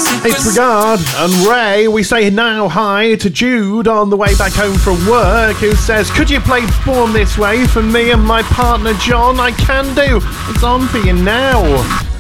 It's Regard and Ray. We say now hi to Jude on the way back home from work, who says, could you play Born This Way for me and my partner John? I can do. It's on for you now.